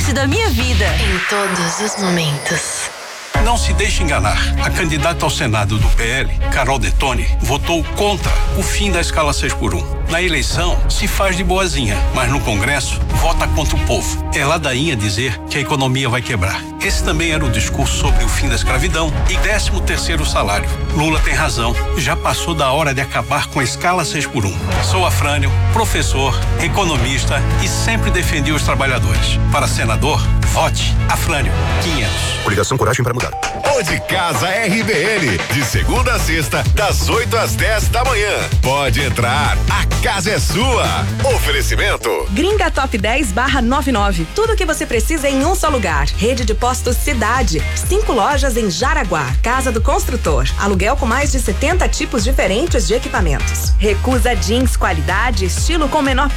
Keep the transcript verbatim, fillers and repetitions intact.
parte da minha vida. Em todos os momentos. Não se deixe enganar. A candidata ao Senado do P L, Carol Detoni, votou contra o fim da escala seis por um. Na eleição, se faz de boazinha, mas no Congresso, vota contra o povo. É ladainha dizer que a economia vai quebrar. Esse também era o discurso sobre o fim da escravidão e décimo terceiro salário. Lula tem razão. Já passou da hora de acabar com a escala seis por um. Sou Afrânio, professor, economista e sempre defendi os trabalhadores. Para senador, vote Afrânio quinhentos. Coligação Coragem para Mudar. O de Casa R B N, de segunda a sexta, das oito às dez da manhã. Pode entrar, a casa é sua. Oferecimento Gringa Top dez barra noventa e nove. Tudo o que você precisa em um só lugar. Rede de postos Cidade. Cinco lojas em Jaraguá. Casa do Construtor. Aluguel com mais de setenta tipos diferentes de equipamentos. Recusa Jeans, qualidade, estilo com menor